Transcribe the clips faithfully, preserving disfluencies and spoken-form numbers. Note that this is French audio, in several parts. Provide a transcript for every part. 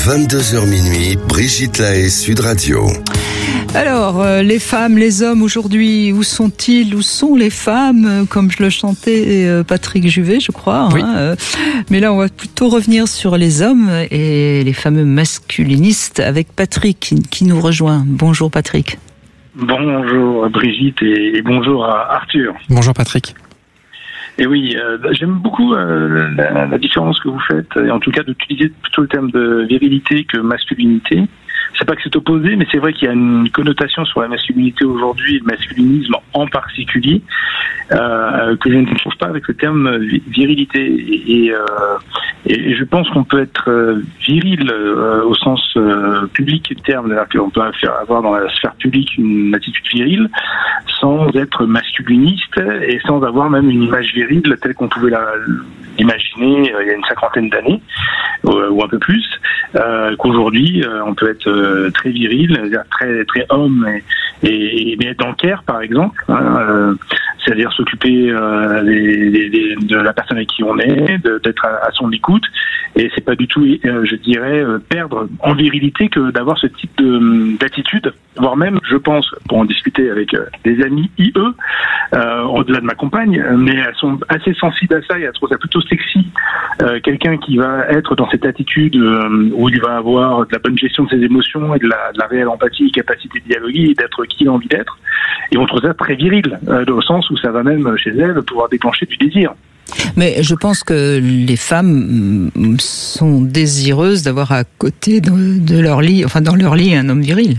vingt-deux heures minuit, Brigitte Lahaie, Sud Radio. Alors, euh, les femmes, les hommes aujourd'hui, où sont-ils? Où sont les femmes? Comme je le chantait euh, Patrick Juvet, je crois. Hein, oui. euh, mais là, on va plutôt revenir sur les hommes et les fameux masculinistes avec Patrick qui, qui nous rejoint. Bonjour Patrick. Bonjour Brigitte et, et bonjour à Arthur. Bonjour Patrick. Et oui, euh, j'aime beaucoup euh, la, la différence que vous faites, et en tout cas d'utiliser plutôt le terme de virilité que masculinité. C'est pas que c'est opposé, mais c'est vrai qu'il y a une connotation sur la masculinité aujourd'hui, et le masculinisme en particulier, euh, que je ne trouve pas avec le terme virilité. Et, et, euh, et je pense qu'on peut être viril euh, au sens euh, public du terme, c'est-à-dire qu'on peut faire, avoir dans la sphère publique une attitude virile, sans être masculiniste et sans avoir même une image virile telle qu'on pouvait la, l'imaginer euh, il y a une cinquantaine d'années, euh, ou un peu plus, euh, qu'aujourd'hui euh, on peut être euh, très viril, très très homme, et, et, et être dans le care par exemple, hein, euh, c'est-à-dire s'occuper euh, des, des, des, de la personne avec qui on est, de, d'être à, à son écoute, et c'est pas du tout, euh, je dirais, euh, perdre en virilité que d'avoir ce type de, d'attitude, voire même, je pense, pour en discuter avec euh, des amis I E, euh, au-delà de ma compagne, mais elles sont assez sensibles à ça et elles trouvent ça plutôt sexy, euh, quelqu'un qui va être dans cette attitude euh, où il va avoir de la bonne gestion de ses émotions et de la, de la réelle empathie, capacité de dialoguer et d'être qui il a envie d'être, et on trouve ça très viril, euh, au sens où ça va même chez elles pouvoir déclencher du désir. Mais je pense que les femmes sont désireuses d'avoir à côté de, de leur lit, enfin dans leur lit, un homme viril.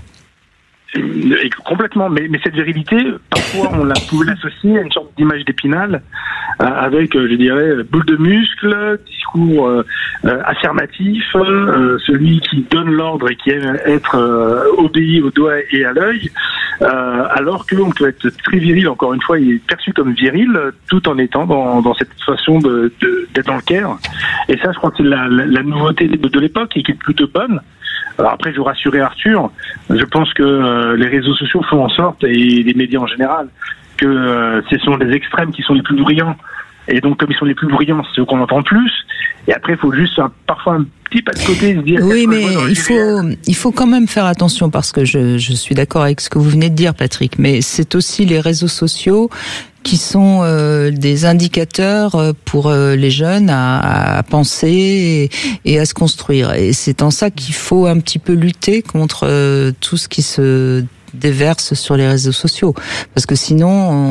Et complètement, mais, mais cette virilité, parfois on la pouvait l'associer à une sorte d'image d'Épinal, euh, avec, je dirais, boule de muscles, discours euh, euh, affirmatif, euh, celui qui donne l'ordre et qui aime être euh, obéi au doigt et à l'œil, euh, alors qu'on peut être très viril, encore une fois, il est perçu comme viril, tout en étant dans, dans cette façon de, de, d'être dans le care. Et ça, je crois que c'est la, la, la nouveauté de, de l'époque et qui est plutôt bonne. Alors après, je vous rassurer Arthur, je pense que euh, les réseaux sociaux font en sorte, et les médias en général, que euh, ce sont les extrêmes qui sont les plus bruyants. Et donc, comme ils sont les plus bruyants, c'est ceux qu'on entend le plus. Et après, il faut juste un, parfois un petit pas de côté se dire... Oui, mais il faut, il faut quand même faire attention, parce que je, je suis d'accord avec ce que vous venez de dire, Patrick, mais c'est aussi les réseaux sociaux qui sont euh, des indicateurs pour euh, les jeunes à, à penser et, et à se construire. Et c'est en ça qu'il faut un petit peu lutter contre euh, tout ce qui se déverse sur les réseaux sociaux. Parce que sinon,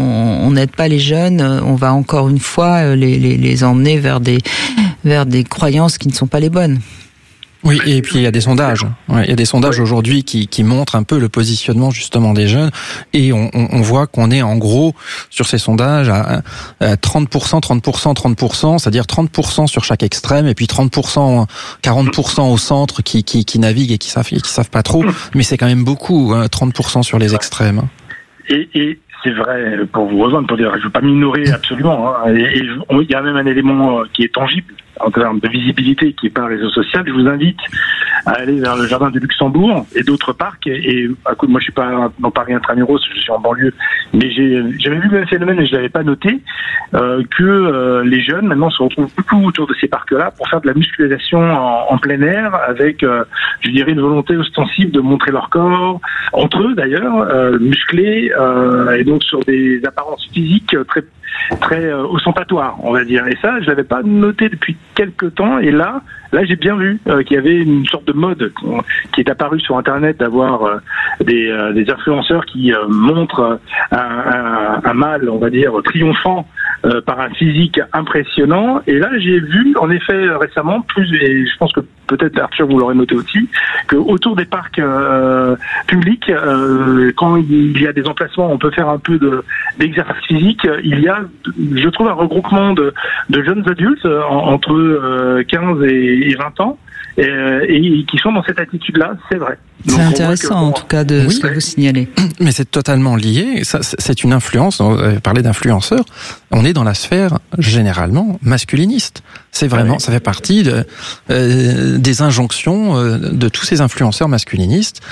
on n'aide pas les jeunes, on va encore une fois les, les, les emmener vers des, vers des croyances qui ne sont pas les bonnes. Oui, et puis il y a des sondages. Ouais, il y a des sondages aujourd'hui qui, qui montrent un peu le positionnement justement des jeunes, et on, on, on voit qu'on est en gros sur ces sondages à, à trente pour cent, trente pour cent, trente pour cent, c'est-à-dire trente pour cent sur chaque extrême, et puis trente pour cent, quarante pour cent au centre qui, qui, qui naviguent et qui savent, qui savent pas trop, mais c'est quand même beaucoup, hein, trente pour cent sur les extrêmes. Et, et c'est vrai, pour vous rejoindre, pour dire, je ne veux pas minorer absolument, hein, et il y a même un élément qui est tangible en termes de visibilité qui est pas un réseau social. Je vous invite à aller vers le jardin du Luxembourg et d'autres parcs. Et, et moi, je suis pas dans Paris intramuros, je suis en banlieue, mais j'ai j'avais vu le même phénomène et je l'avais pas noté, euh, que euh, les jeunes maintenant se retrouvent beaucoup autour de ces parcs-là pour faire de la musculation en, en plein air, avec, euh, je dirais, une volonté ostensible de montrer leur corps entre eux d'ailleurs, euh, musclés, euh, et donc sur des apparences physiques très très euh, ostentatoire, on va dire. Et ça, je l'avais pas noté depuis quelques temps. Et là, là, j'ai bien vu euh, qu'il y avait une sorte de mode euh, qui est apparue sur Internet, d'avoir euh, des, euh, des influenceurs qui euh, montrent un, un, un mâle, on va dire, triomphant euh, par un physique impressionnant. Et là, j'ai vu, en effet, récemment, plus, et je pense que peut-être Arthur, vous l'aurez noté aussi, que autour des parcs euh, publics, euh, quand il y a des emplacements, on peut faire un peu de d'exercice physique. Il y a, je trouve, un regroupement de, de jeunes adultes euh, entre euh, quinze et, et vingt ans, et, et qui sont dans cette attitude-là, c'est vrai. C'est donc, intéressant, que, en tout cas, de oui, ce que vous signalez. Mais c'est totalement lié. Ça, c'est une influence. On va parler d'influenceurs. On est dans la sphère généralement masculiniste. C'est vraiment, oui. Ça fait partie de, euh, des injonctions euh, de tous ces influenceurs masculinistes.